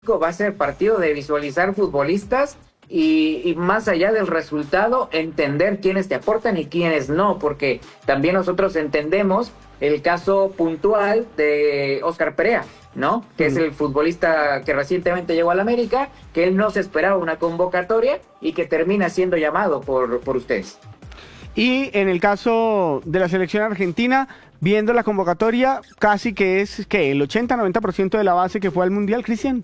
va a ser partido de visualizar futbolistas y más allá del resultado, entender quiénes te aportan y quiénes no, porque también nosotros entendemos el caso puntual de Óscar Perea, ¿no? Que es el futbolista que recientemente llegó al América, que él no se esperaba una convocatoria y que termina siendo llamado por ustedes. Y en el caso de la selección argentina, viendo la convocatoria, casi que es que el 80-90% de la base que fue al Mundial, Cristian.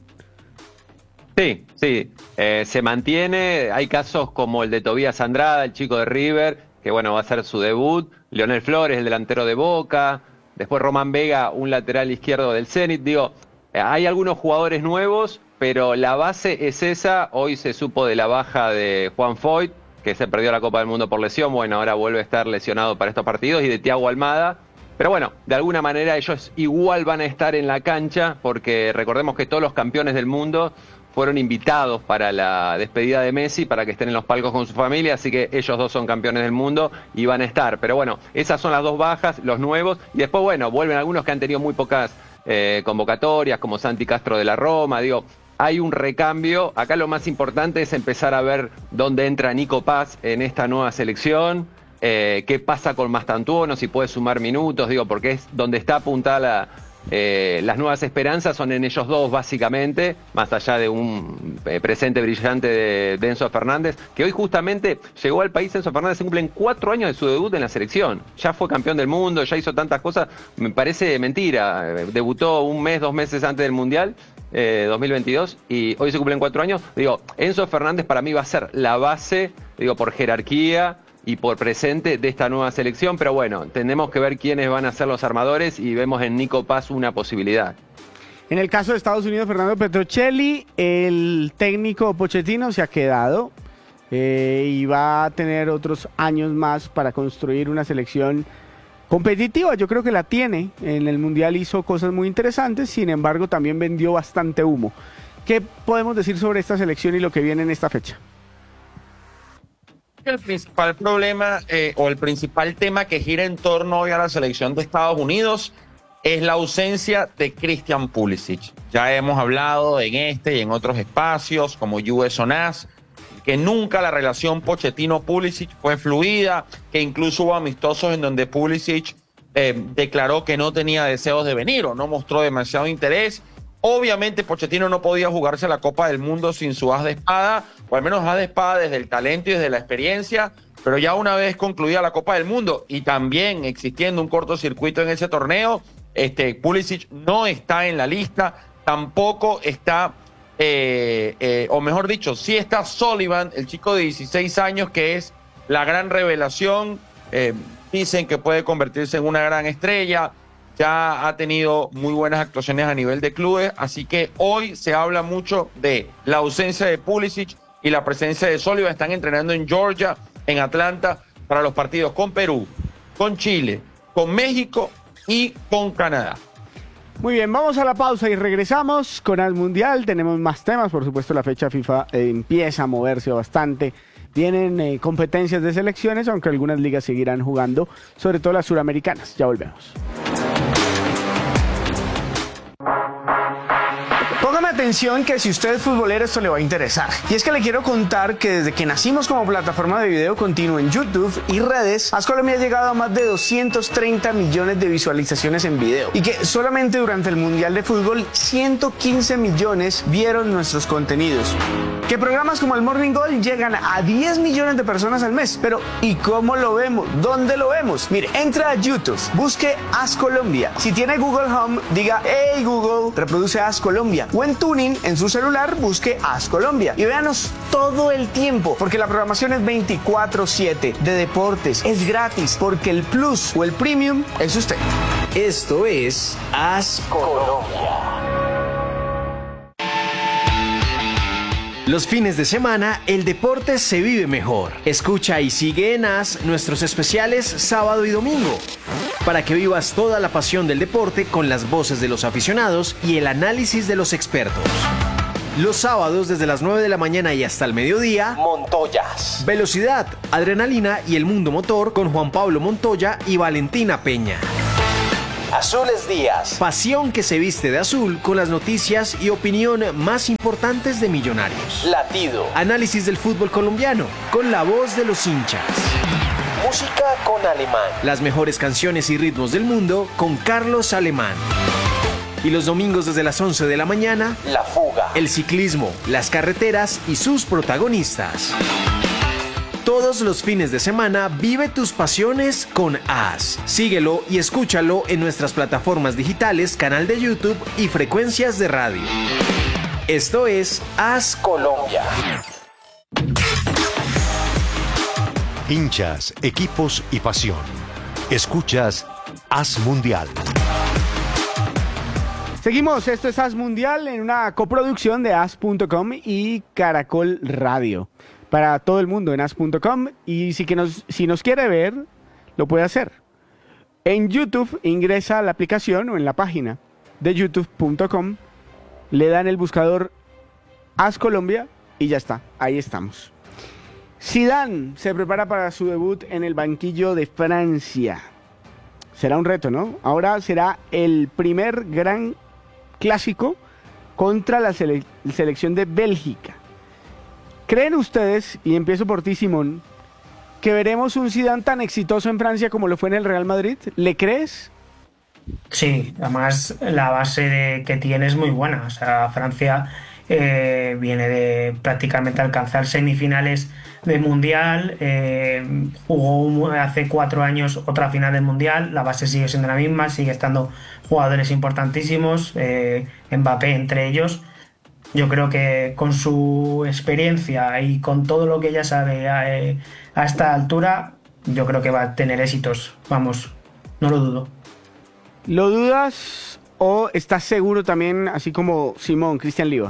Sí, se mantiene. Hay casos como el de Tobías Andrada, el chico de River, que bueno, va a hacer su debut. Leonel Flores, el delantero de Boca. Después Román Vega, un lateral izquierdo del Zenit. Digo, hay algunos jugadores nuevos, pero la base es esa. Hoy se supo de la baja de Juan Foyt, que se perdió la Copa del Mundo por lesión. Bueno, ahora vuelve a estar lesionado para estos partidos. Y de Thiago Almada. Pero bueno, de alguna manera ellos igual van a estar en la cancha, porque recordemos que todos los campeones del mundo fueron invitados para la despedida de Messi, para que estén en los palcos con su familia, así que ellos dos son campeones del mundo y van a estar. Pero bueno, esas son las dos bajas, los nuevos, y después, bueno, vuelven algunos que han tenido muy pocas convocatorias, como Santi Castro de la Roma. Digo, hay un recambio. Acá lo más importante es empezar a ver dónde entra Nico Paz en esta nueva selección, qué pasa con Mastantuono, si puede sumar minutos, digo, porque es donde está apuntada las nuevas esperanzas son en ellos dos, básicamente, más allá de un presente brillante de Enzo Fernández, que hoy justamente llegó al país. Enzo Fernández se cumplen 4 años de su debut en la selección. Ya fue campeón del mundo, ya hizo tantas cosas. Me parece mentira. Debutó 1 mes, 2 meses antes del Mundial 2022 y hoy se cumplen 4 años. Digo, Enzo Fernández para mí va a ser la base, digo, por jerarquía y por presente de esta nueva selección, pero bueno, tenemos que ver quiénes van a ser los armadores y vemos en Nico Paz una posibilidad. En el caso de Estados Unidos, Fernando Petrocelli, el técnico Pochettino se ha quedado y va a tener otros años más para construir una selección competitiva. Yo creo que la tiene. En el Mundial hizo cosas muy interesantes, sin embargo también vendió bastante humo. ¿Qué podemos decir sobre esta selección y lo que viene en esta fecha? El principal problema o el principal tema que gira en torno hoy a la selección de Estados Unidos es la ausencia de Christian Pulisic. Ya hemos hablado en este y en otros espacios como US on Us, que nunca la relación Pochettino-Pulisic fue fluida, que incluso hubo amistosos en donde Pulisic declaró que no tenía deseos de venir o no mostró demasiado interés. Obviamente Pochettino no podía jugarse la Copa del Mundo sin su as de espada, o al menos as de espada desde el talento y desde la experiencia, pero ya una vez concluida la Copa del Mundo y también existiendo un cortocircuito en ese torneo, Pulisic no está en la lista, tampoco está, o mejor dicho, sí está Sullivan, el chico de 16 años que es la gran revelación, dicen que puede convertirse en una gran estrella. Ya ha tenido muy buenas actuaciones a nivel de clubes, así que hoy se habla mucho de la ausencia de Pulisic y la presencia de Sullivan. Están entrenando en Georgia, en Atlanta, para los partidos con Perú, con Chile, con México y con Canadá. Muy bien, vamos a la pausa y regresamos con el Mundial. Tenemos más temas, por supuesto la fecha FIFA empieza a moverse bastante. Vienen competencias de selecciones, aunque algunas ligas seguirán jugando, sobre todo las suramericanas. Ya volvemos. Póngame atención que si usted es futbolero esto le va a interesar. Y es que le quiero contar que desde que nacimos como plataforma de video continuo en YouTube y redes, AS Colombia ha llegado a más de 230 millones de visualizaciones en video. Y que solamente durante el Mundial de Fútbol 115 millones vieron nuestros contenidos. Que programas como el Morning Goal llegan a 10 millones de personas al mes. Pero ¿y cómo lo vemos? ¿Dónde lo vemos? Mire, entra a YouTube, busque AS Colombia. Si tiene Google Home, diga "Hey Google, reproduce AS Colombia". O en Tuning, en su celular, busque AS Colombia. Y véanos todo el tiempo, porque la programación es 24/7 de deportes. Es gratis, porque el Plus o el Premium es usted. Esto es AS Colombia. Los fines de semana, el deporte se vive mejor. Escucha y sigue en AS nuestros especiales sábado y domingo, para que vivas toda la pasión del deporte con las voces de los aficionados y el análisis de los expertos. Los sábados desde las 9 de la mañana y hasta el mediodía, Montoyas. Velocidad, adrenalina y el mundo motor con Juan Pablo Montoya y Valentina Peña. Azules Días. Pasión que se viste de azul con las noticias y opinión más importantes de Millonarios. Latido. Análisis del fútbol colombiano con la voz de los hinchas. Música con Alemán. Las mejores canciones y ritmos del mundo con Carlos Alemán. Y los domingos desde las 11 de la mañana, La Fuga. El ciclismo, las carreteras y sus protagonistas. Todos los fines de semana vive tus pasiones con AS. Síguelo y escúchalo en nuestras plataformas digitales, canal de YouTube y frecuencias de radio. Esto es AS Colombia. Hinchas, equipos y pasión. Escuchas AS Mundial. Seguimos, esto es AS Mundial en una coproducción de AS.com y Caracol Radio. Para todo el mundo en as.com, y si nos quiere ver, lo puede hacer. En YouTube ingresa a la aplicación o en la página de youtube.com, le dan el buscador AS Colombia y ya está, ahí estamos. Zidane se prepara para su debut en el banquillo de Francia. Será un reto, ¿no? Ahora será el primer gran clásico contra la selección de Bélgica. ¿Creen ustedes, y empiezo por ti, Simón, que veremos un Zidane tan exitoso en Francia como lo fue en el Real Madrid? ¿Le crees? Sí, además la base que tiene es muy buena. O sea, Francia viene de prácticamente alcanzar semifinales de Mundial, jugó hace 4 años otra final del Mundial, la base sigue siendo la misma, sigue estando jugadores importantísimos, Mbappé entre ellos. Yo creo que con su experiencia y con todo lo que ella sabe a esta altura, yo creo que va a tener éxitos. Vamos, no lo dudo. ¿Lo dudas o estás seguro también, así como Simón, Cristian Liva?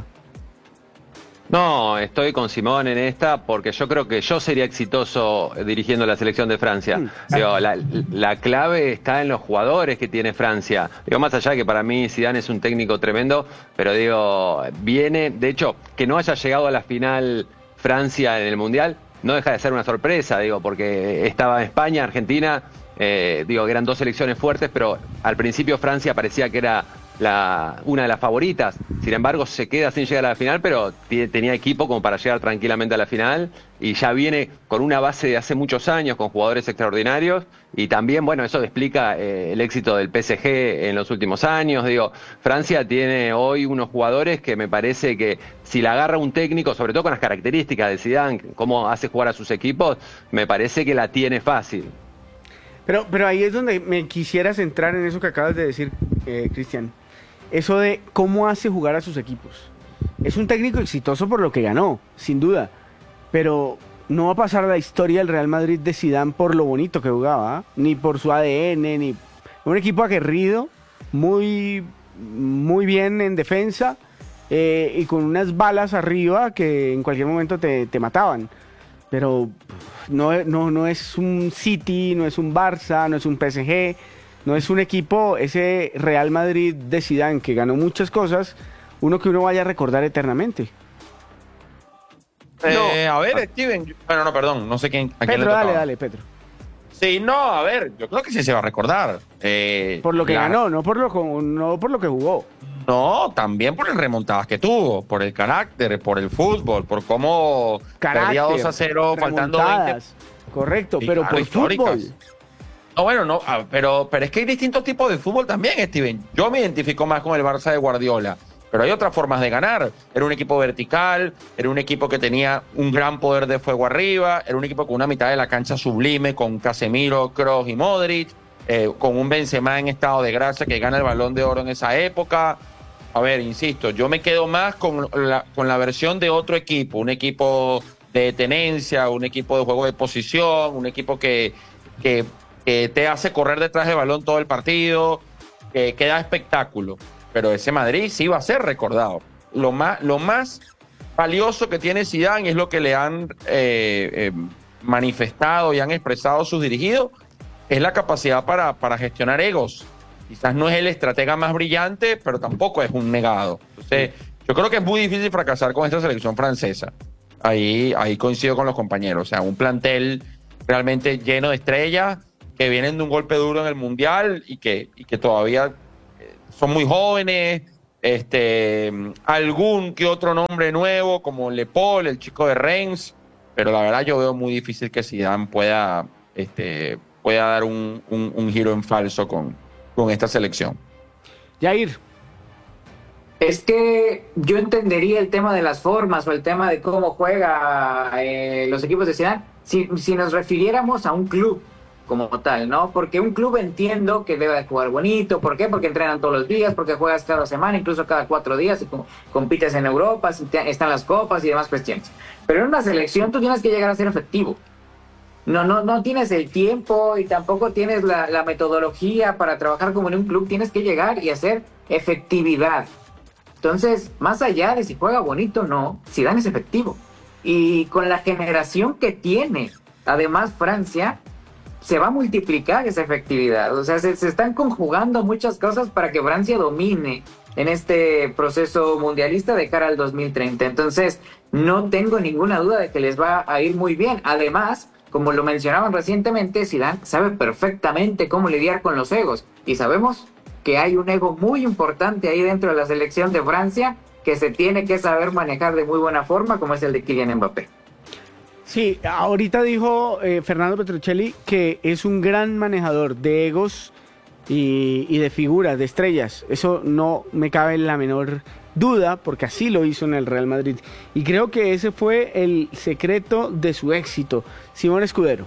No, estoy con Simón en esta porque yo creo que yo sería exitoso dirigiendo la selección de Francia. Digo, la clave está en los jugadores que tiene Francia. Digo, más allá de que para mí Zidane es un técnico tremendo, pero digo, viene, de hecho, que no haya llegado a la final Francia en el Mundial, no deja de ser una sorpresa, digo, porque estaba España, Argentina, digo, que eran 2 selecciones fuertes, pero al principio Francia parecía que era una de las favoritas. Sin embargo, se queda sin llegar a la final, pero tenía equipo como para llegar tranquilamente a la final y ya viene con una base de hace muchos años, con jugadores extraordinarios, y también, bueno, eso explica el éxito del PSG en los últimos años. Digo, Francia tiene hoy unos jugadores que me parece que si la agarra un técnico, sobre todo con las características de Zidane, cómo hace jugar a sus equipos, me parece que la tiene fácil. Pero ahí es donde me quisiera centrar en eso que acabas de decir, Cristian. Eso de cómo hace jugar a sus equipos. Es un técnico exitoso por lo que ganó, sin duda. Pero no va a pasar la historia del Real Madrid de Zidane por lo bonito que jugaba, ¿eh? Ni por su ADN, ni un equipo aguerrido, muy bien en defensa, y con unas balas arriba que en cualquier momento te mataban. Pero no es un City, no es un Barça, no es un PSG. No es un equipo, ese Real Madrid de Zidane, que ganó muchas cosas, uno que uno vaya a recordar eternamente. A ver, Steven. Bueno, no, perdón, no sé quién. ¿A quién Pedro, le tocaba? dale, Pedro. Sí, no, a ver, yo creo que sí se va a recordar. Por lo que ganó, no por lo que jugó. No, también por las remontadas que tuvo, por el carácter, por el fútbol, por cómo perdía 2-0 faltando 20. Correcto, Sí, pero claro, por históricas. fútbol. No, bueno, no, pero es que hay distintos tipos de fútbol también, Steven. Yo me identifico más con el Barça de Guardiola, pero hay otras formas de ganar. Era un equipo vertical, era un equipo que tenía un gran poder de fuego arriba, era un equipo con una mitad de la cancha sublime, con Casemiro, Kroos y Modric, con un Benzema en estado de gracia que gana el Balón de Oro en esa época. A ver, insisto, yo me quedo más con la versión de otro equipo, un equipo de tenencia, un equipo de juego de posición, un equipo que te hace correr detrás del balón todo el partido, que da espectáculo. Pero ese Madrid sí va a ser recordado. Lo más valioso que tiene Zidane es lo que le han manifestado y han expresado sus dirigidos, es la capacidad para gestionar egos. Quizás no es el estratega más brillante, pero tampoco es un negado. Entonces, yo creo que es muy difícil fracasar con esta selección francesa. Ahí coincido con los compañeros. O sea, un plantel realmente lleno de estrellas que vienen de un golpe duro en el Mundial y que todavía son muy jóvenes. Algún que otro nombre nuevo, como Le Paul, el chico de Reims, pero la verdad yo veo muy difícil que Zidane pueda dar un giro en falso con esta selección. Jair. Es que yo entendería el tema de las formas o el tema de cómo juega los equipos de Zidane si nos refiriéramos a un club como tal, ¿no? Porque un club entiendo que debe jugar bonito. ¿Por qué? Porque entrenan todos los días, porque juegas cada semana, incluso cada 4 días, y compites en Europa, están las copas y demás cuestiones. Pero en una selección tú tienes que llegar a ser efectivo. No tienes el tiempo y tampoco tienes la metodología para trabajar como en un club. Tienes que llegar y hacer efectividad. Entonces, más allá de si juega bonito o no, Zidane es efectivo. Y con la generación que tiene, además Francia, se va a multiplicar esa efectividad. O sea, se están conjugando muchas cosas para que Francia domine en este proceso mundialista de cara al 2030. Entonces, no tengo ninguna duda de que les va a ir muy bien. Además, como lo mencionaban recientemente, Zidane sabe perfectamente cómo lidiar con los egos. Y sabemos que hay un ego muy importante ahí dentro de la selección de Francia que se tiene que saber manejar de muy buena forma, como es el de Kylian Mbappé. Sí, ahorita dijo Fernando Petrocelli que es un gran manejador de egos y de figuras, de estrellas. Eso no me cabe la menor duda, porque así lo hizo en el Real Madrid. Y creo que ese fue el secreto de su éxito. Simón Escudero.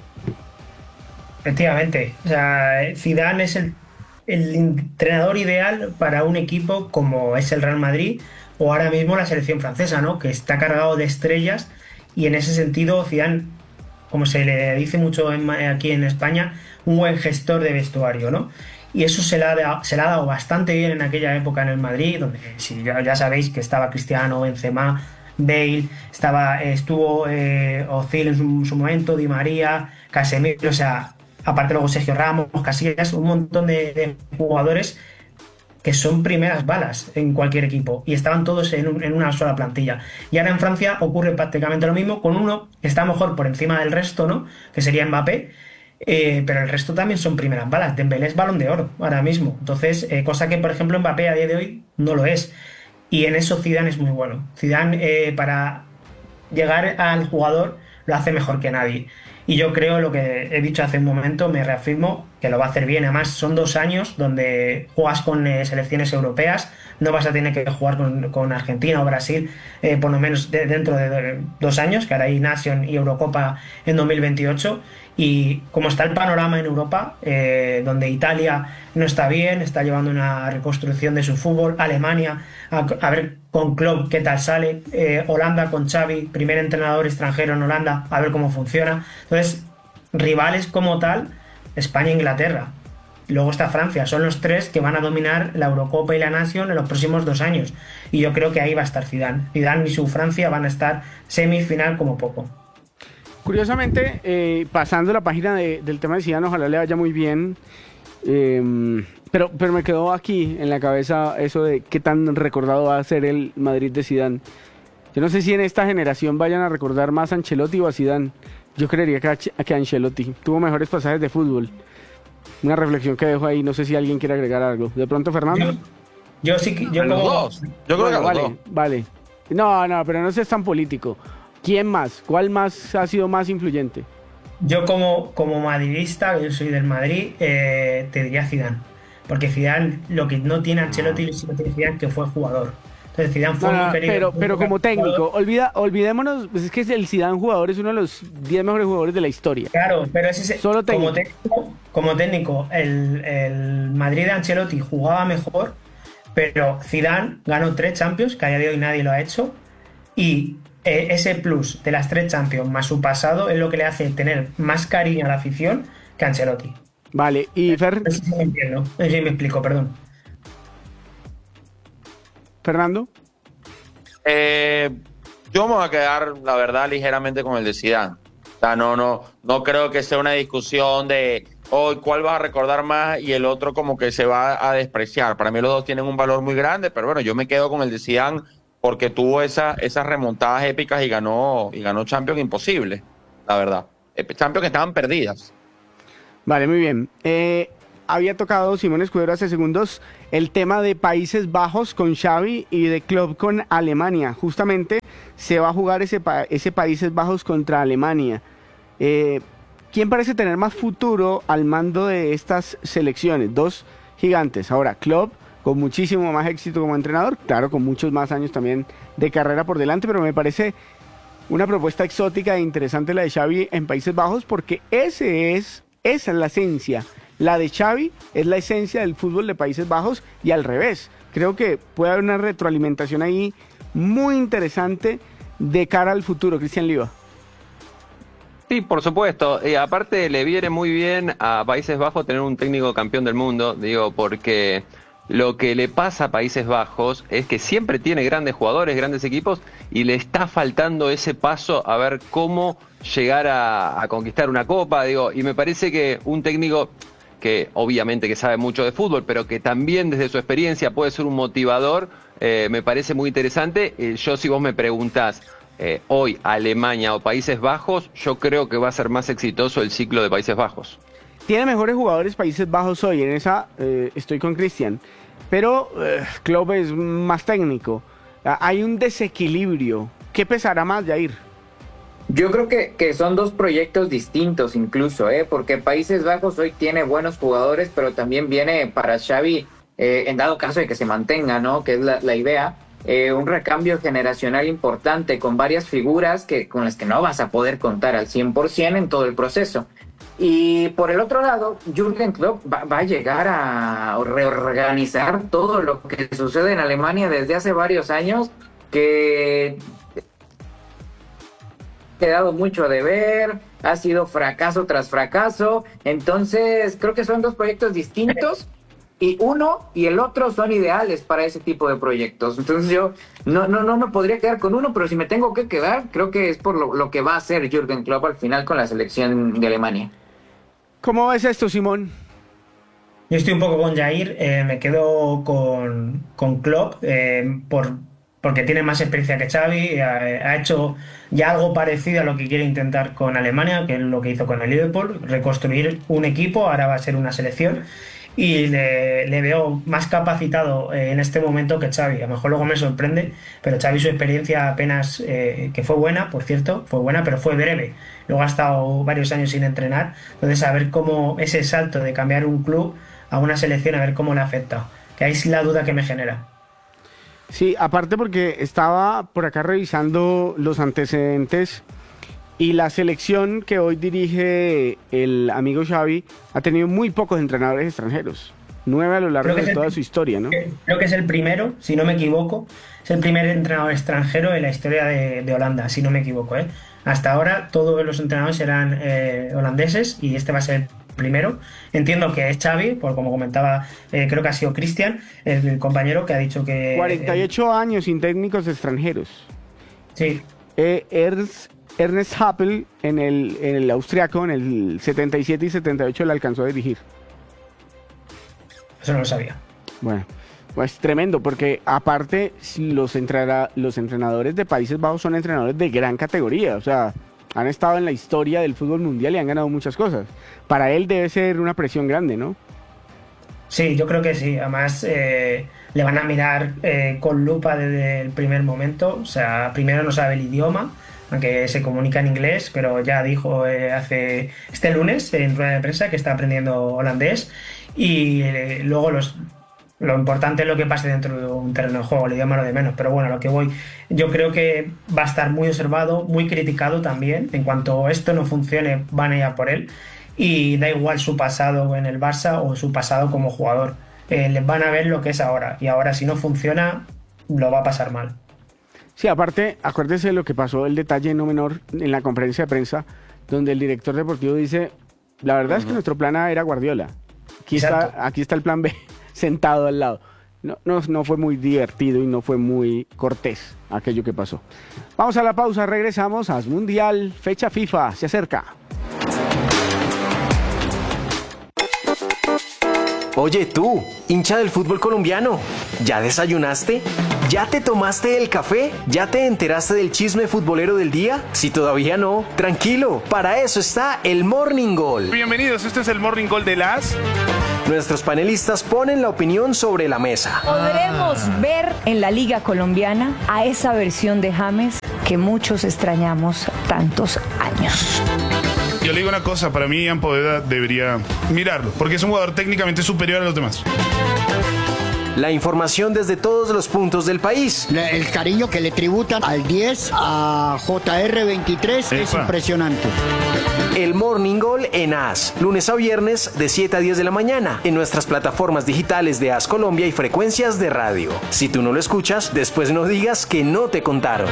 Efectivamente, o sea, Zidane es el entrenador ideal para un equipo como es el Real Madrid o ahora mismo la selección francesa, ¿no? Que está cargado de estrellas. Y en ese sentido, Zidane, como se le dice mucho aquí en España, un buen gestor de vestuario, ¿no? Y eso se le ha dado bastante bien en aquella época en el Madrid, donde ya sabéis que estaba Cristiano, Benzema, Bale, estuvo Özil en su momento, Di María, Casemiro, o sea, aparte luego Sergio Ramos, Casillas, un montón de jugadores que son primeras balas en cualquier equipo y estaban todos en una sola plantilla. Y ahora en Francia ocurre prácticamente lo mismo, con uno que está mejor por encima del resto, ¿no? Que sería Mbappé, pero el resto también son primeras balas. Dembélé es Balón de Oro ahora mismo, entonces cosa que por ejemplo Mbappé a día de hoy no lo es, y en eso Zidane es muy bueno. Zidane para llegar al jugador lo hace mejor que nadie. Y yo creo, lo que he dicho hace un momento, me reafirmo que lo va a hacer bien. Además, son 2 años donde juegas con selecciones europeas, no vas a tener que jugar con Argentina o Brasil, por lo menos dentro de 2 años, que ahora hay Nation y Eurocopa en 2028. Y como está el panorama en Europa, donde Italia no está bien, está llevando una reconstrucción de su fútbol, Alemania, a ver con Klopp qué tal sale, Holanda con Xavi, primer entrenador extranjero en Holanda, a ver cómo funciona. Entonces, rivales como tal, España e Inglaterra. Luego está Francia, son los 3 que van a dominar la Eurocopa y la Nation en los próximos 2 años. Y yo creo que ahí va a estar Zidane. Zidane y su Francia van a estar semifinal como poco. Curiosamente, pasando la página del tema de Zidane, ojalá le vaya muy bien. Pero me quedó aquí en la cabeza eso de qué tan recordado va a ser el Madrid de Zidane. Yo no sé si en esta generación vayan a recordar más a Ancelotti o a Zidane. Yo creería que Ancelotti tuvo mejores pasajes de fútbol. Una reflexión que dejo ahí, no sé si alguien quiere agregar algo. ¿De pronto, Fernando? Yo sí, yo los como... dos. Yo creo que los dos. Vale. No, pero no seas tan político. ¿Quién más? ¿Cuál más ha sido más influyente? Yo como madridista, yo soy del Madrid, te diría Zidane. Porque Zidane, lo que no tiene Ancelotti, sí lo tiene Zidane, que fue jugador. Entonces Zidane fue muy querido. Pero como técnico, olvidémonos, pues es que el Zidane jugador es uno de los 10 mejores jugadores de la historia. Claro, pero ese Solo técnico. Como técnico, el Madrid de Ancelotti jugaba mejor, pero Zidane ganó 3 Champions, que a día de hoy nadie lo ha hecho, y ese plus de las 3 Champions más su pasado es lo que le hace tener más cariño a la afición que Ancelotti. Vale, y Fer... No sé si me entiendo, no sé si me explico, perdón. Fernando. Yo me voy a quedar, la verdad, ligeramente con el de Zidane. O sea, no creo que sea una discusión de cuál vas a recordar más y el otro como que se va a despreciar. Para mí los dos tienen un valor muy grande, pero bueno, yo me quedo con el de Zidane porque tuvo esas remontadas épicas y ganó Champions imposibles, la verdad. Champions que estaban perdidas. Vale, muy bien. Había tocado Simón Escudero hace segundos el tema de Países Bajos con Xavi y de Klopp con Alemania. Justamente se va a jugar ese Países Bajos contra Alemania. ¿Quién parece tener más futuro al mando de estas selecciones? Dos gigantes. Ahora, Klopp con muchísimo más éxito como entrenador, claro, con muchos más años también de carrera por delante, pero me parece una propuesta exótica e interesante la de Xavi en Países Bajos, porque esa es la esencia. La de Xavi es la esencia del fútbol de Países Bajos y al revés. Creo que puede haber una retroalimentación ahí muy interesante de cara al futuro. Cristian Liva. Sí, por supuesto. Aparte le viene muy bien a Países Bajos tener un técnico campeón del mundo, digo, porque lo que le pasa a Países Bajos es que siempre tiene grandes jugadores, grandes equipos, y le está faltando ese paso a ver cómo llegar a conquistar una copa, digo, y me parece que un técnico que obviamente que sabe mucho de fútbol, pero que también desde su experiencia puede ser un motivador, me parece muy interesante. Yo, si vos me preguntás hoy Alemania o Países Bajos, yo creo que va a ser más exitoso el ciclo de Países Bajos. Tiene mejores jugadores Países Bajos hoy, en esa estoy con Cristian, pero Klopp es más técnico. Hay un desequilibrio. ¿Qué pesará más, Jair? Yo creo que son dos proyectos distintos incluso, porque Países Bajos hoy tiene buenos jugadores, pero también viene para Xavi, en dado caso de que se mantenga, ¿no? Que es la idea, un recambio generacional importante con varias figuras con las que no vas a poder contar al 100% en todo el proceso. Y por el otro lado, Jürgen Klopp va a llegar a reorganizar todo lo que sucede en Alemania desde hace varios años, que quedado mucho de ver, ha sido fracaso tras fracaso. Entonces creo que son dos proyectos distintos y uno y el otro son ideales para ese tipo de proyectos. Entonces yo no me podría quedar con uno, pero si me tengo que quedar, creo que es por lo que va a hacer Jürgen Klopp al final con la selección de Alemania. ¿Cómo ves esto, Simón? Yo estoy un poco con Jair, me quedo con Klopp porque tiene más experiencia que Xavi, ha hecho ya algo parecido a lo que quiere intentar con Alemania, que es lo que hizo con el Liverpool, reconstruir un equipo, ahora va a ser una selección, y le veo más capacitado en este momento que Xavi. A lo mejor luego me sorprende, pero Xavi, su experiencia apenas, que fue buena, por cierto, fue buena, pero fue breve. Luego ha estado varios años sin entrenar, entonces a ver cómo ese salto de cambiar un club a una selección, a ver cómo le afecta, que ahí es la duda que me genera. Sí, aparte porque estaba por acá revisando los antecedentes y la selección que hoy dirige el amigo Xavi ha tenido muy pocos entrenadores extranjeros, 9 a lo largo de toda su historia, ¿no? Creo que es el primero, si no me equivoco, es el primer entrenador extranjero en la historia de Holanda, si no me equivoco, ¿eh? Hasta ahora todos los entrenadores eran holandeses y este va a ser primero. Entiendo que es Xavi, por como comentaba, creo que ha sido Cristian, el compañero que ha dicho que... 48 años sin técnicos extranjeros. Sí. Ernest Happel en el austriaco, en el 77 y 78 le alcanzó a dirigir. Eso no lo sabía. Bueno, pues tremendo, porque aparte los entrenadores de Países Bajos son entrenadores de gran categoría, o sea, han estado en la historia del fútbol mundial y han ganado muchas cosas. Para él debe ser una presión grande, ¿no? Sí, yo creo que sí. Además, le van a mirar con lupa desde el primer momento. O sea, primero no sabe el idioma, aunque se comunica en inglés, pero ya dijo hace este lunes en rueda de prensa que está aprendiendo holandés. Y luego lo importante es lo que pase dentro de un terreno de juego, el idioma lo de menos, pero bueno, a lo que voy, yo creo que va a estar muy observado, muy criticado también. En cuanto esto no funcione, van a ir a por él, y da igual su pasado en el Barça o su pasado como jugador, les van a ver lo que es ahora, y ahora si no funciona, lo va a pasar mal. Sí, aparte, acuérdese de lo que pasó, el detalle no menor en la conferencia de prensa, donde el director deportivo dice, la verdad es que nuestro plan A era Guardiola, aquí está el plan B sentado al lado. No fue muy divertido y no fue muy cortés aquello que pasó. Vamos a la pausa, regresamos. AS Mundial, fecha FIFA, se acerca. Oye tú, hincha del fútbol colombiano, ¿ya desayunaste? ¿Ya te tomaste el café? ¿Ya te enteraste del chisme futbolero del día? Si todavía no, tranquilo, para eso está el Morning Goal. Bienvenidos, este es el Morning Goal de las... Nuestros panelistas ponen la opinión sobre la mesa. Podremos ver en la Liga Colombiana a esa versión de James que muchos extrañamos tantos años. Yo le digo una cosa, para mí Ian Poveda debería mirarlo, porque es un jugador técnicamente superior a los demás. La información desde todos los puntos del país. El cariño que le tributan al 10, a JR23, es impresionante. El Morning Goal en AS, lunes a viernes de 7 a 10 de la mañana, en nuestras plataformas digitales de AS Colombia y frecuencias de radio. Si tú no lo escuchas, después no digas que no te contaron.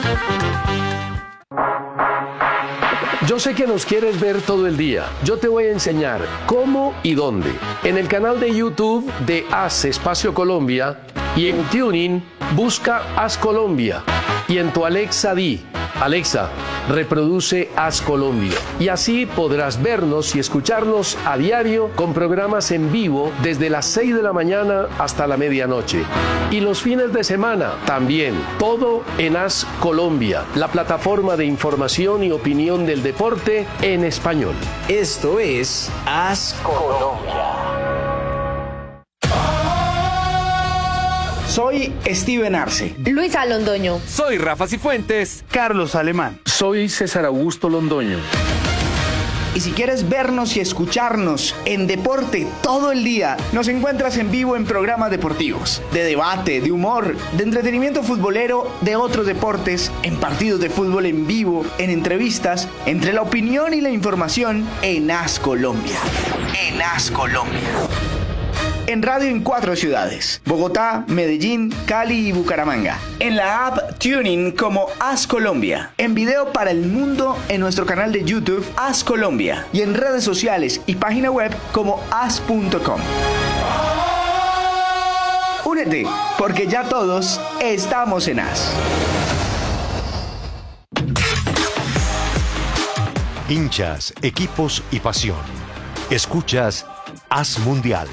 Yo sé que nos quieres ver todo el día. Yo te voy a enseñar cómo y dónde. En el canal de YouTube de AS Espacio Colombia y en TuneIn busca AS Colombia. Y en tu Alexa di, Alexa, reproduce AS Colombia. Y así podrás vernos y escucharnos a diario con programas en vivo desde las 6 de la mañana hasta la medianoche. Y los fines de semana también, todo en AS Colombia, la plataforma de información y opinión del deporte en español. Esto es AS Colombia. Soy Steven Arce. Luisa Londoño. Soy Rafa Cifuentes. Carlos Alemán. Soy César Augusto Londoño. Y si quieres vernos y escucharnos en deporte todo el día, nos encuentras en vivo en programas deportivos, de debate, de humor, de entretenimiento futbolero, de otros deportes, en partidos de fútbol en vivo, en entrevistas, entre la opinión y la información en AS Colombia. En AS Colombia. En radio en 4 ciudades: Bogotá, Medellín, Cali y Bucaramanga. En la app TuneIn como AS Colombia. En video para el mundo en nuestro canal de YouTube AS Colombia. Y en redes sociales y página web como as.com. Únete, porque ya todos estamos en AS. Hinchas, equipos y pasión. Escuchas AS Mundial.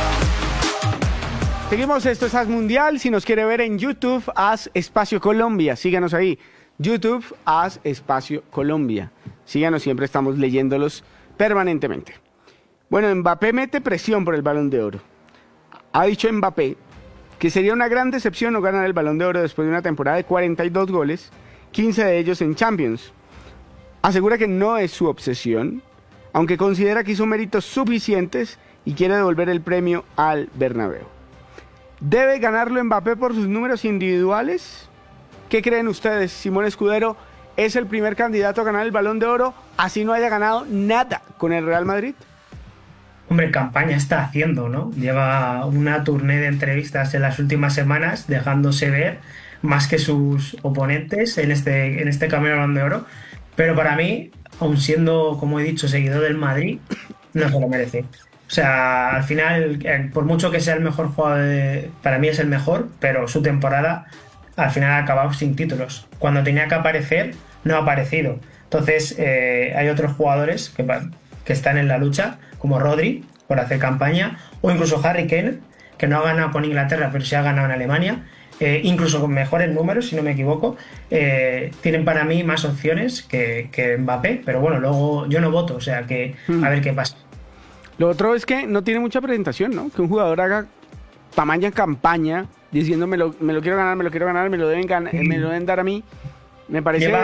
Seguimos, esto es AS Mundial. Si nos quiere ver en YouTube, AS Espacio Colombia. Síganos ahí. YouTube, AS Espacio Colombia. Síganos, siempre estamos leyéndolos permanentemente. Bueno, Mbappé mete presión por el Balón de Oro. Ha dicho Mbappé que sería una gran decepción no ganar el Balón de Oro después de una temporada de 42 goles, 15 de ellos en Champions. Asegura que no es su obsesión, aunque considera que hizo méritos suficientes y quiere devolver el premio al Bernabéu. ¿Debe ganarlo Mbappé por sus números individuales? ¿Qué creen ustedes? Simón Escudero es el primer candidato a ganar el Balón de Oro, así no haya ganado nada con el Real Madrid. Hombre, campaña está haciendo, ¿no? Lleva una tournée de entrevistas en las últimas semanas, dejándose ver más que sus oponentes en este camino al Balón de Oro. Pero para mí, aun siendo, como he dicho, seguidor del Madrid, no se lo merece. O sea, al final, por mucho que sea el mejor jugador, para mí es el mejor, pero su temporada al final ha acabado sin títulos. Cuando tenía que aparecer, no ha aparecido. Entonces, hay otros jugadores que están en la lucha, como Rodri, por hacer campaña, o incluso Harry Kane, que no ha ganado con Inglaterra, pero sí ha ganado en Alemania, incluso con mejores números, si no me equivoco. Tienen para mí más opciones que Mbappé, pero bueno, luego yo no voto, o sea que a ver qué pasa. Lo otro es que no tiene mucha presentación, ¿no? Que un jugador haga tamaña campaña diciendo me lo quiero ganar, me lo quiero ganar, me lo deben dar a mí. Me parece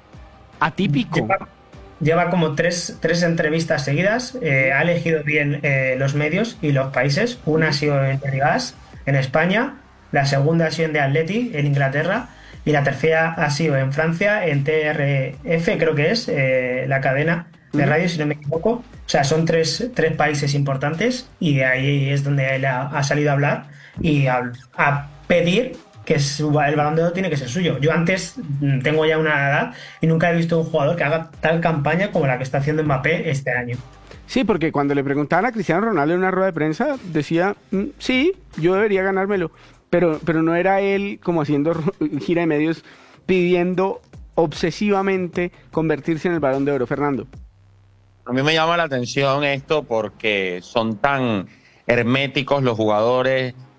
atípico. Lleva como tres entrevistas seguidas. Ha elegido bien los medios y los países. Una ha sido en Gas, en España. La segunda ha sido en The Athletic, en Inglaterra. Y la tercera ha sido en Francia, en TRF, creo que es, la cadena de radio, si no me equivoco. O sea, son tres países importantes y de ahí es donde él ha salido a hablar y a pedir que el Balón de Oro tiene que ser suyo. Yo antes tengo ya una edad y nunca he visto un jugador que haga tal campaña como la que está haciendo Mbappé este año. Sí, porque cuando le preguntaban a Cristiano Ronaldo en una rueda de prensa, decía, sí, yo debería ganármelo, pero no era él como haciendo gira de medios pidiendo obsesivamente convertirse en el Balón de Oro. Fernando. A mí me llama la atención esto porque son tan herméticos los jugadores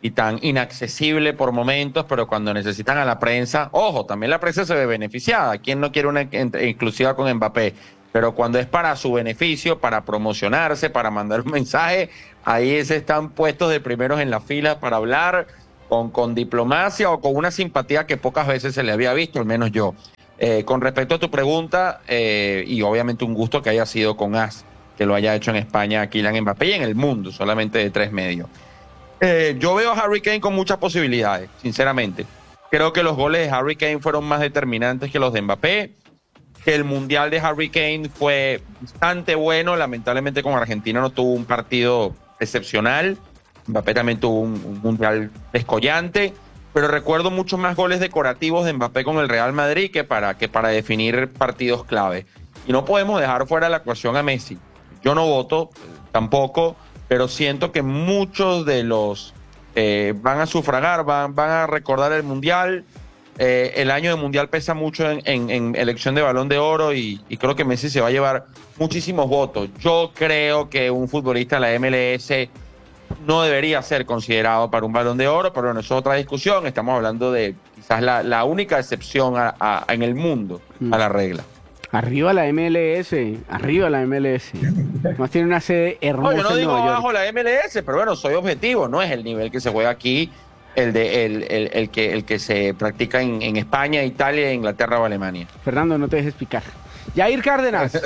y tan inaccesible por momentos, pero cuando necesitan a la prensa, ojo, también la prensa se ve beneficiada. ¿Quién no quiere una exclusiva con Mbappé? Pero cuando es para su beneficio, para promocionarse, para mandar un mensaje, ahí se están puestos de primeros en la fila para hablar con diplomacia o con una simpatía que pocas veces se le había visto, al menos yo. Con respecto a tu pregunta, y obviamente un gusto que haya sido con AS, que lo haya hecho en España Kylian Mbappé y en el mundo, solamente de 3 medios. Yo veo a Harry Kane con muchas posibilidades, sinceramente. Creo que los goles de Harry Kane fueron más determinantes que los de Mbappé, que el Mundial de Harry Kane fue bastante bueno, lamentablemente con Argentina no tuvo un partido excepcional, Mbappé también tuvo un Mundial descollante, pero recuerdo muchos más goles decorativos de Mbappé con el Real Madrid que para definir partidos clave. Y no podemos dejar fuera la ecuación a Messi. Yo no voto, tampoco, pero siento que muchos de los van a sufragar, van a recordar el Mundial. El año de Mundial pesa mucho en elección de Balón de Oro y creo que Messi se va a llevar muchísimos votos. Yo creo que un futbolista de la MLS no debería ser considerado para un Balón de Oro, pero bueno, eso es otra discusión. Estamos hablando de quizás la única excepción en el mundo a la regla. Arriba la MLS, arriba la MLS. Más tiene una sede hermosa. No, yo no digo en Nueva abajo York. la MLS, pero bueno, soy objetivo. No es el nivel que se juega aquí, el que se practica en España, Italia, Inglaterra o Alemania. Fernando, no te dejes picar. Jair Cárdenas.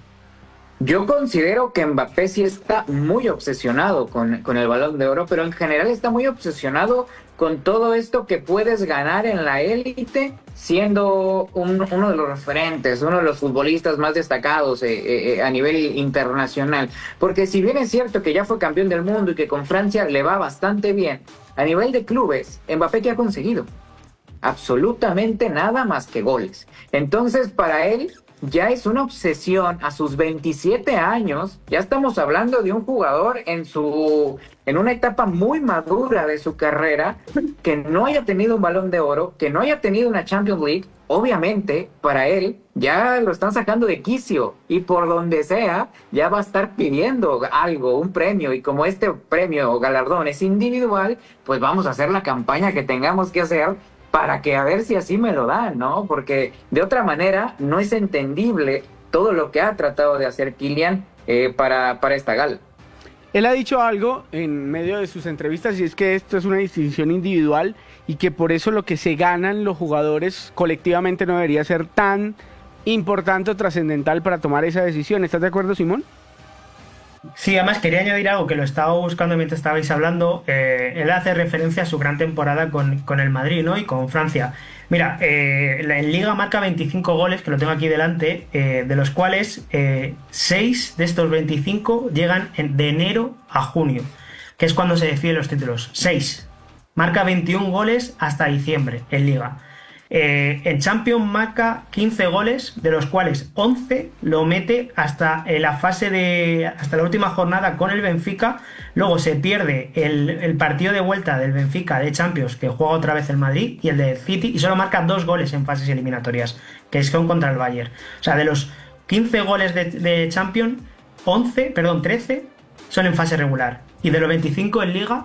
Yo considero que Mbappé sí está muy obsesionado con el Balón de Oro, pero en general está muy obsesionado con todo esto que puedes ganar en la élite siendo uno de los referentes, uno de los futbolistas más destacados a nivel internacional. Porque si bien es cierto que ya fue campeón del mundo y que con Francia le va bastante bien, a nivel de clubes, Mbappé, ¿qué ha conseguido? Absolutamente nada más que goles. Entonces, para él ya es una obsesión a sus 27 años. Ya estamos hablando de un jugador en una etapa muy madura de su carrera, que no haya tenido un Balón de Oro, que no haya tenido una Champions League. Obviamente, para él ya lo están sacando de quicio y por donde sea ya va a estar pidiendo algo, un premio, y como este premio o galardón es individual, pues vamos a hacer la campaña que tengamos que hacer para que a ver si así me lo dan, ¿no? Porque de otra manera no es entendible todo lo que ha tratado de hacer Kylian para esta gala. Él ha dicho algo en medio de sus entrevistas y es que esto es una distinción individual y que por eso lo que se ganan los jugadores colectivamente no debería ser tan importante o trascendental para tomar esa decisión. ¿Estás de acuerdo, Simón? Sí, además quería añadir algo que lo estaba buscando mientras estabais hablando. Él hace referencia a su gran temporada con el Madrid, ¿no? Y con Francia. Mira, en Liga marca 25 goles, que lo tengo aquí delante, de los cuales 6 de estos 25 llegan de enero a junio, que es cuando se deciden los títulos. 6. Marca 21 goles hasta diciembre en Liga. En Champions marca 15 goles, de los cuales 11 lo mete hasta la última jornada con el Benfica. Luego se pierde el partido de vuelta del Benfica de Champions, que juega otra vez el Madrid, y el de City, y solo marca 2 goles en fases eliminatorias, que son contra el Bayern. O sea, de los 15 goles de Champions, 13 son en fase regular, y de los 25 en Liga,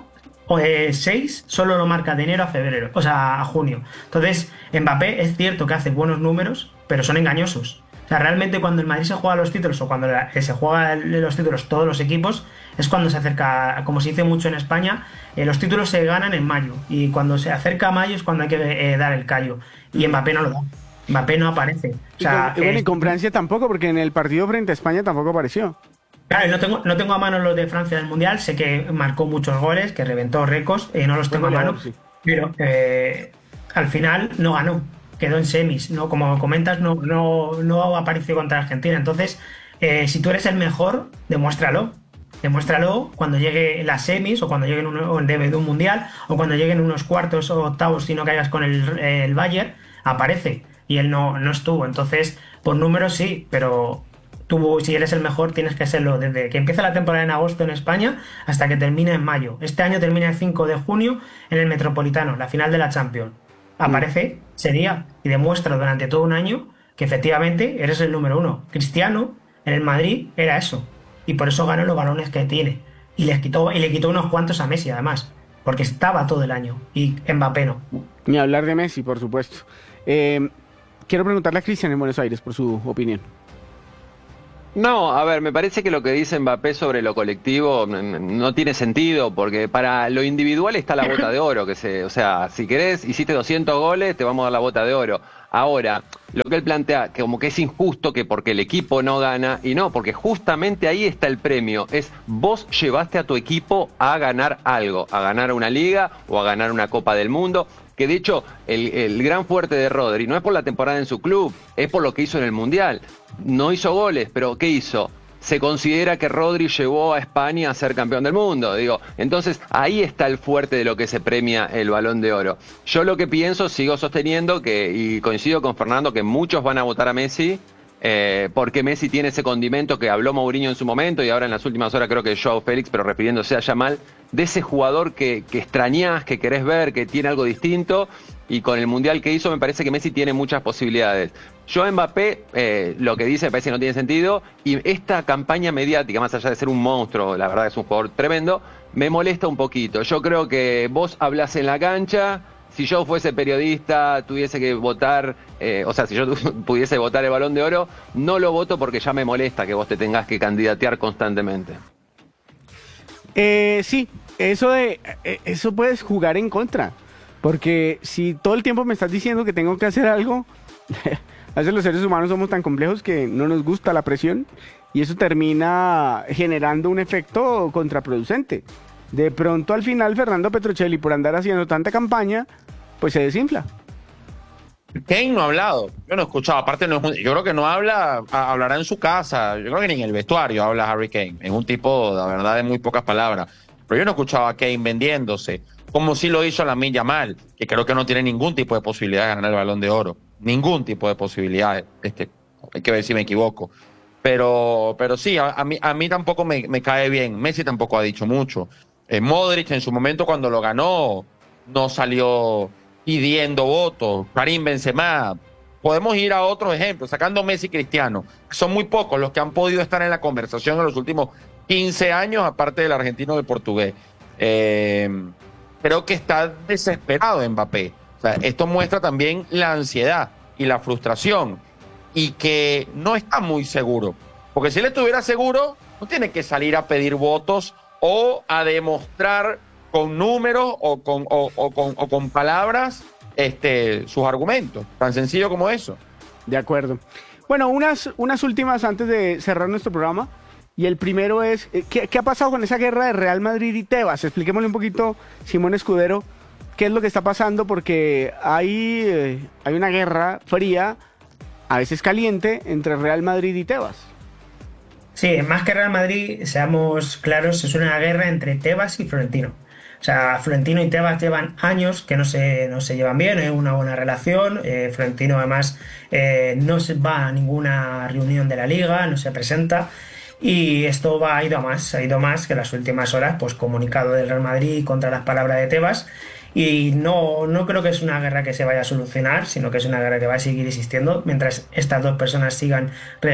6 solo lo marca de enero a febrero, o sea, a junio. Entonces, Mbappé es cierto que hace buenos números, pero son engañosos. O sea, realmente cuando el Madrid se juega los títulos, o cuando se juega los títulos todos los equipos, es cuando se acerca, como se dice mucho en España, los títulos se ganan en mayo, y cuando se acerca a mayo es cuando hay que dar el callo, y Mbappé no lo da. Mbappé no aparece. O sea, y con Francia tampoco, porque en el partido frente a España tampoco apareció. Claro, no tengo a mano los de Francia del Mundial. Sé que marcó muchos goles, que reventó récords, no los tengo a mano, sí. Pero al final no ganó, quedó en semis, ¿no? Como comentas, no apareció contra Argentina. Entonces, si tú eres el mejor, demuéstralo cuando llegue las semis, o cuando lleguen de un Mundial, o cuando lleguen unos cuartos o octavos, si no caigas con el Bayern, aparece, y él no estuvo. Entonces, por números sí, pero tú, si eres el mejor, tienes que serlo desde que empieza la temporada en agosto en España hasta que termine en mayo. Este año termina el 5 de junio en el Metropolitano, la final de la Champions. Aparece ese día y demuestra durante todo un año que efectivamente eres el número 1. Cristiano en el Madrid era eso, y por eso ganó los balones que tiene, y le quitó unos cuantos a Messi además. porque estaba todo el año y Mbappé no. Ni hablar de Messi, por supuesto. Quiero preguntarle a Cristian en Buenos Aires por su opinión. No, a ver, me parece que lo que dice Mbappé sobre lo colectivo no tiene sentido, porque para lo individual está la bota de oro, o sea, si querés, hiciste 200 goles, te vamos a dar la bota de oro. Ahora, lo que él plantea, que como que es injusto, que porque el equipo no gana, y no, porque justamente ahí está el premio, es vos llevaste a tu equipo a ganar algo, a ganar una liga o a ganar una Copa del Mundo, que de hecho el gran fuerte de Rodri no es por la temporada en su club, es por lo que hizo en el Mundial. No hizo goles, pero ¿qué hizo? Se considera que Rodri llevó a España a ser campeón del mundo, digo. Entonces, ahí está el fuerte de lo que se premia el Balón de Oro. Yo lo que pienso, sigo sosteniendo y coincido con Fernando, que muchos van a votar a Messi, porque Messi tiene ese condimento que habló Mourinho en su momento y ahora en las últimas horas creo que Joao Félix, pero refiriéndose a Yamal, de ese jugador que extrañás, que querés ver, que tiene algo distinto, y con el Mundial que hizo me parece que Messi tiene muchas posibilidades. Yo a Mbappé, lo que dice me parece que no tiene sentido, y esta campaña mediática, más allá de ser un monstruo, la verdad es un jugador tremendo, me molesta un poquito. Yo creo que vos hablás en la cancha, si yo fuese periodista, tuviese que votar, si yo pudiese votar el Balón de Oro, no lo voto porque ya me molesta que vos te tengas que candidatear constantemente. Sí, eso puedes jugar en contra, porque si todo el tiempo me estás diciendo que tengo que hacer algo, a veces los seres humanos somos tan complejos que no nos gusta la presión y eso termina generando un efecto contraproducente. De pronto al final Fernando Petrocelli, por andar haciendo tanta campaña, pues se desinfla. Kane no ha hablado, yo no he escuchado, aparte yo creo que no hablará en su casa, yo creo que ni en el vestuario habla Harry Kane, es un tipo, la verdad, de muy pocas palabras, pero yo no he escuchado a Kane vendiéndose, como sí lo hizo Lamine Yamal, que creo que no tiene ningún tipo de posibilidad de ganar el Balón de Oro, ningún tipo de posibilidad, hay que ver si me equivoco, pero sí, a mí tampoco me cae bien, Messi tampoco ha dicho mucho, Modric en su momento cuando lo ganó no salió pidiendo votos, Karim Benzema, podemos ir a otros ejemplos, sacando Messi y Cristiano, son muy pocos los que han podido estar en la conversación en los últimos 15 años, aparte del argentino del portugués. Creo que está desesperado Mbappé, o sea, esto muestra también la ansiedad y la frustración, y que no está muy seguro, porque si él estuviera seguro, no tiene que salir a pedir votos o a demostrar con números o con palabras sus argumentos. Tan sencillo como eso. De acuerdo. Bueno, unas últimas antes de cerrar nuestro programa. Y el primero es, ¿qué ha pasado con esa guerra de Real Madrid y Tebas? Expliquémosle un poquito, Simón Escudero, qué es lo que está pasando, porque hay una guerra fría, a veces caliente, entre Real Madrid y Tebas. Sí, más que Real Madrid, seamos claros, es una guerra entre Tebas y Florentino. O sea, Florentino y Tebas llevan años que no se llevan bien, es una buena relación. Florentino además no se va a ninguna reunión de la liga, no se presenta. Y esto ha ido a más que las últimas horas, pues comunicado del Real Madrid contra las palabras de Tebas. Y no creo que es una guerra que se vaya a solucionar, sino que es una guerra que va a seguir existiendo mientras estas dos personas sigan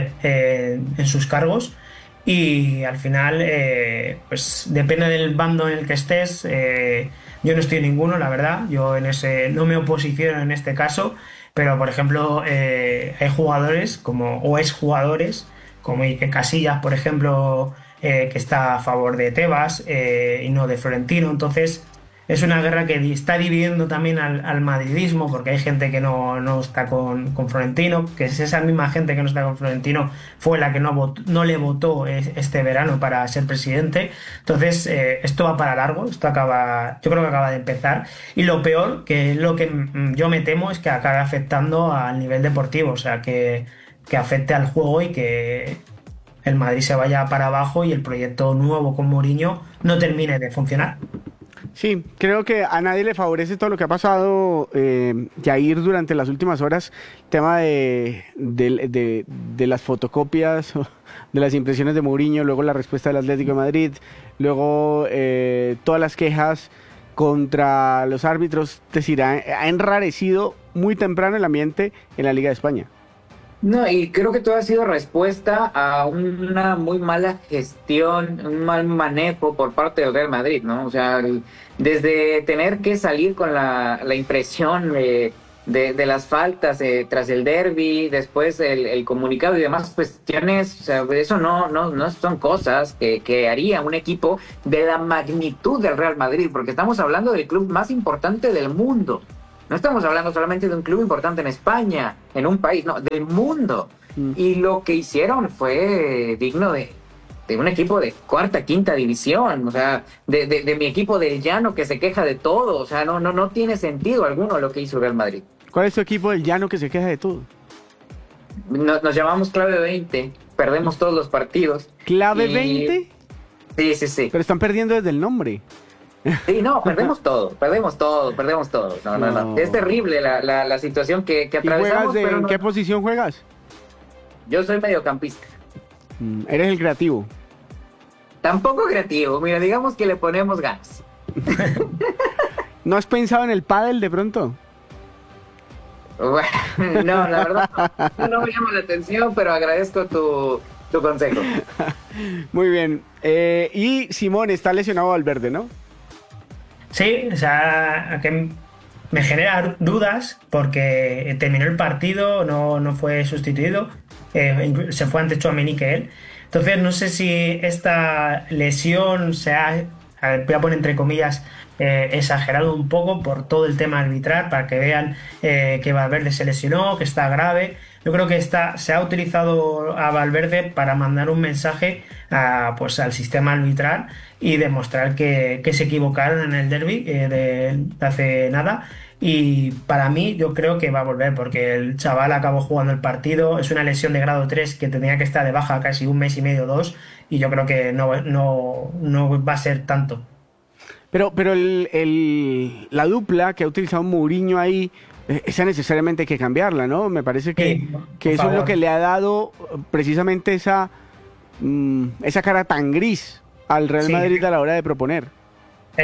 en sus cargos. Y al final, pues depende del bando en el que estés. Yo no estoy en ninguno, la verdad. Yo no me oposiciono en este caso. Pero, por ejemplo, hay jugadores o exjugadores, como Iker Casillas, por ejemplo, que está a favor de Tebas y no de Florentino. Entonces, es una guerra que está dividiendo también al madridismo, porque hay gente que no está con Florentino, que es esa misma gente que no está con Florentino, fue la que no le votó este verano para ser presidente. Entonces, esto va para largo, yo creo que acaba de empezar. Y lo peor, que lo que yo me temo, es que acabe afectando al nivel deportivo, o sea, que afecte al juego y que el Madrid se vaya para abajo y el proyecto nuevo con Mourinho no termine de funcionar. Sí, creo que a nadie le favorece todo lo que ha pasado, Jair, durante las últimas horas. El tema de las fotocopias, de las impresiones de Mourinho, luego la respuesta del Atlético de Madrid, luego todas las quejas contra los árbitros. Es decir, ha enrarecido muy temprano el ambiente en la Liga de España. No, y creo que todo ha sido respuesta a una muy mala gestión, un mal manejo por parte del Real Madrid, ¿no? O sea, desde tener que salir con la impresión de las faltas tras el derbi, después el comunicado y demás cuestiones, o sea, eso no son cosas que haría un equipo de la magnitud del Real Madrid, porque estamos hablando del club más importante del mundo. No estamos hablando solamente de un club importante en España, en un país, no, del mundo. Y lo que hicieron fue digno de un equipo de cuarta, quinta división, o sea, de mi equipo del Llano que se queja de todo, o sea, no tiene sentido alguno lo que hizo Real Madrid. ¿Cuál es tu equipo del Llano que se queja de todo? Nos llamamos Clave 20, perdemos todos los partidos. ¿Clave 20? Sí. Pero están perdiendo desde el nombre. Sí, no, perdemos todo. No. Es terrible la situación que atravesamos. ¿En qué posición juegas? Yo soy mediocampista. ¿Eres el creativo? Tampoco creativo, mira, digamos que le ponemos ganas. ¿No has pensado en el pádel de pronto? Bueno, no, la verdad no me llama la atención, pero agradezco tu consejo. Muy bien. Y Simón, está lesionado Valverde, ¿no? Sí, o sea, que me genera dudas porque terminó el partido, no fue sustituido, se fue antes Tchouaméni que él. Entonces no sé si esta lesión voy a poner entre comillas, exagerado un poco por todo el tema arbitral, para que vean que Valverde se lesionó, que está grave. Yo creo que se ha utilizado a Valverde para mandar un mensaje al sistema arbitral y demostrar que se equivocaron en el derbi de hace nada. Y para mí yo creo que va a volver, porque el chaval acabó jugando el partido, es una lesión de grado 3 que tenía que estar de baja casi 1 mes y medio, 2, y yo creo que no va a ser tanto. Pero la dupla que ha utilizado Mourinho ahí, esa necesariamente hay que cambiarla, ¿no? Me parece que eso es lo que le ha dado precisamente esa cara tan gris al Real Madrid a la hora de proponer. Le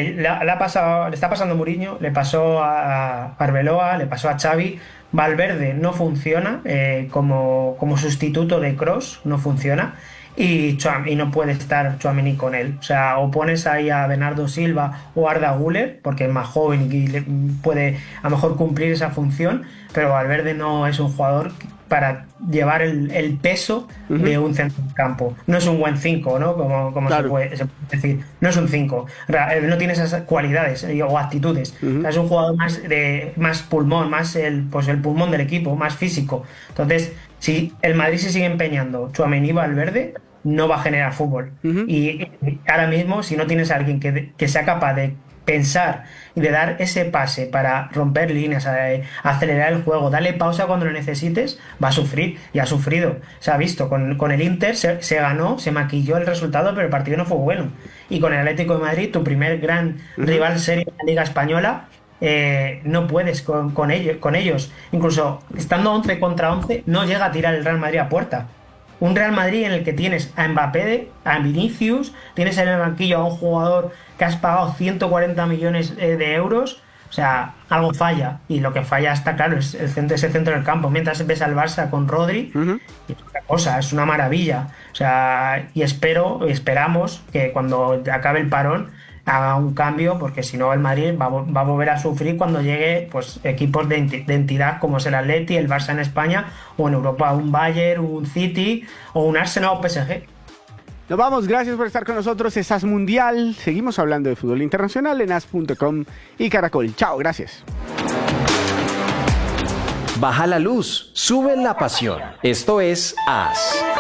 está pasando a Mourinho, le pasó a Arbeloa, le pasó a Xavi. Valverde no funciona como sustituto de Kroos, no funciona. Y no puede estar Tchouaméni con él. O sea, o pones ahí a Bernardo Silva o Arda Güler, porque es más joven y puede a lo mejor cumplir esa función, pero Valverde no es un jugador para llevar el peso de un centrocampo. No es un buen 5, ¿no? Como claro. se puede decir. No es un 5. No tiene esas cualidades o actitudes. O sea, es un jugador más pulmón, más el pulmón del equipo, más físico. Entonces, si el Madrid se sigue empeñando Tchouaméni y Valverde, no va a generar fútbol. Y ahora mismo, si no tienes a alguien que sea capaz de pensar y de dar ese pase para romper líneas, acelerar el juego, darle pausa cuando lo necesites, va a sufrir, y ha sufrido. Se ha visto, con el Inter se ganó, se maquilló el resultado, pero el partido no fue bueno. Y con el Atlético de Madrid, tu primer gran rival serio en la Liga Española, no puedes con ellos. Incluso estando 11 contra 11, no llega a tirar el Real Madrid a puerta. Un Real Madrid en el que tienes a Mbappé, a Vinicius, tienes en el banquillo a un jugador que has pagado 140 millones de euros. O sea, algo falla, y lo que falla está claro, es ese centro del campo. Mientras ves al Barça con Rodri, es otra cosa, es una maravilla. O sea, y esperamos que cuando acabe el parón haga un cambio, porque si no el Madrid va a volver a sufrir cuando llegue equipos de entidad como es el Atleti, el Barça en España, o en Europa un Bayern, un City o un Arsenal o PSG. Nos vamos, gracias por estar con nosotros. Es AS Mundial, seguimos hablando de fútbol internacional en as.com y Caracol. Chao, gracias. Baja la luz, sube la pasión. Esto es AS.